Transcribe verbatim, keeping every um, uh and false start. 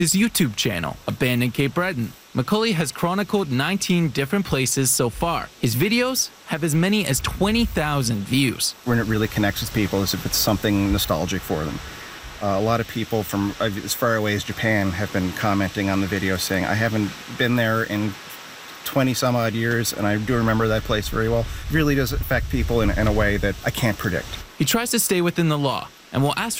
His YouTube channel, Abandoned Cape Breton. Macaulay has chronicled nineteen different places so far. His videos have as many as twenty thousand views. When it really connects with people is if it's something nostalgic for them. Uh, a lot of people from as far away as Japan have been commenting on the video saying, I haven't been there in twenty some odd years and I do remember that place very well. It really does affect people in, in a way that I can't predict. He tries to stay within the law and will ask